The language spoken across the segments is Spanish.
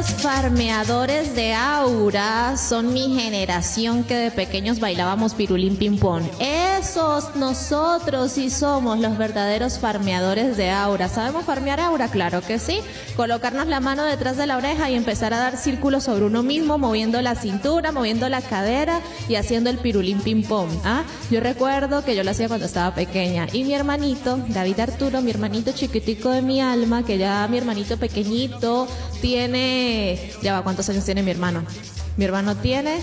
verdaderos farmeadores de aura son mi generación que de pequeños bailábamos pirulín ping pong. Esos nosotros sí somos los verdaderos farmeadores de aura. ¿Sabemos farmear aura? Claro que sí. Colocarnos la mano detrás de la oreja y empezar a dar círculos sobre uno mismo, moviendo la cintura, moviendo la cadera y haciendo el pirulín ping pong. Yo recuerdo que yo lo hacía cuando estaba pequeña y mi hermanito, David Arturo, mi hermanito chiquitico de mi alma, que ya mi hermanito pequeñito tiene... Ya va, ¿cuántos años tiene mi hermano? Mi hermano tiene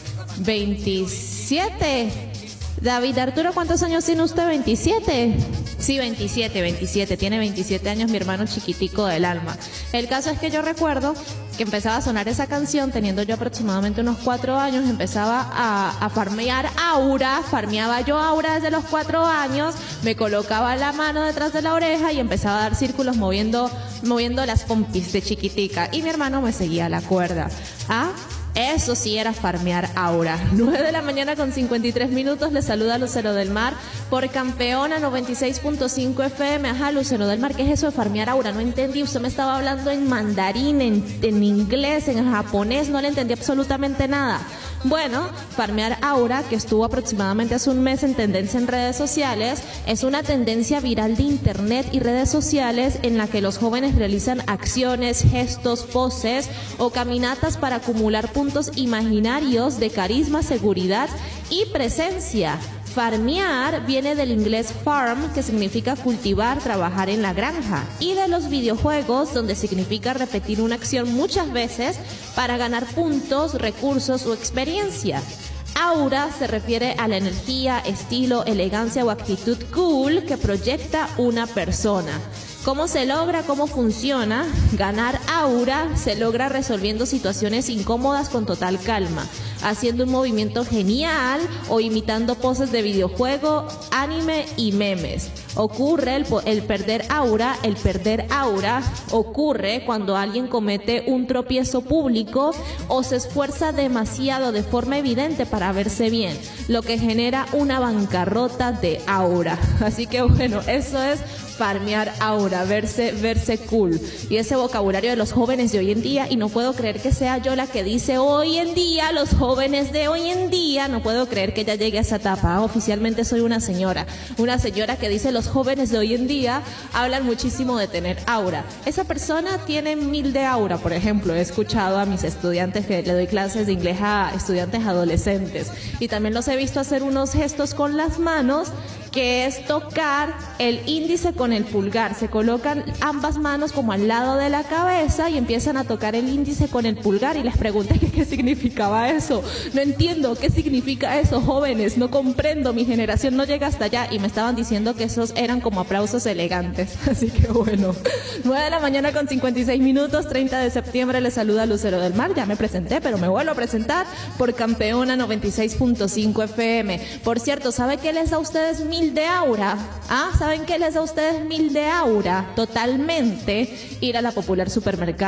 27. David Arturo, ¿cuántos años tiene usted? 27. Sí, 27. Tiene 27 años mi hermano chiquitico del alma. El caso es que yo recuerdo que empezaba a sonar esa canción, teniendo yo aproximadamente unos 4 años, empezaba a farmear aura, farmeaba yo aura desde los 4 años, me colocaba la mano detrás de la oreja y empezaba a dar círculos moviendo las pompis de chiquitica. Y mi hermano me seguía la cuerda. Eso sí era farmear aura. 9 de la mañana con 53 minutos. Les saluda Lucero del Mar por Campeona 96.5 FM. Ajá, Lucero del Mar, ¿qué es eso de farmear aura? No entendí. Usted me estaba hablando en mandarín, en inglés, en japonés. No le entendí absolutamente nada. Bueno, farmear aura, que estuvo aproximadamente hace un mes en tendencia en redes sociales, es una tendencia viral de internet y redes sociales en la que los jóvenes realizan acciones, gestos, poses o caminatas para acumular puntos imaginarios de carisma, seguridad y presencia. Farmear viene del inglés farm, que significa cultivar, trabajar en la granja, y de los videojuegos, donde significa repetir una acción muchas veces para ganar puntos, recursos o experiencia. Aura se refiere a la energía, estilo, elegancia o actitud cool que proyecta una persona. ¿Cómo se logra? ¿Cómo funciona? Ganar aura se logra resolviendo situaciones incómodas con total calma, haciendo un movimiento genial o imitando poses de videojuego, anime y memes. Ocurre el perder aura. El perder aura ocurre cuando alguien comete un tropiezo público o se esfuerza demasiado de forma evidente para verse bien, lo que genera una bancarrota de aura. Así que bueno, eso es farmear aura, verse cool. Y ese vocabulario de los jóvenes de hoy en día, y no puedo creer que sea yo la que dice hoy en día, los jóvenes de hoy en día, no puedo creer que ya llegue a esa etapa. Oficialmente soy una señora que dice los jóvenes de hoy en día hablan muchísimo de tener aura. Esa persona tiene 1000 de aura, por ejemplo. He escuchado a mis estudiantes, que le doy clases de inglés a estudiantes adolescentes, y también los he visto hacer unos gestos con las manos, que es tocar el índice con el pulgar. Se colocan ambas manos como al lado de la cabeza y empiezan a tocar el índice con el pulgar, y les pregunté qué significaba eso. No entiendo qué significa eso, jóvenes, no comprendo, mi generación no llega hasta allá, y me estaban diciendo que esos eran como aplausos elegantes. Así que bueno, 9 de la mañana con 56 minutos, 30 de septiembre, les saluda Lucero del Mar. Ya me presenté, pero me vuelvo a presentar por Campeona 96.5 FM. Por cierto, ¿sabe qué les da a ustedes 1000 de aura? ¿Saben qué les da a ustedes 1000 de aura? Totalmente ir a la Popular Supermercado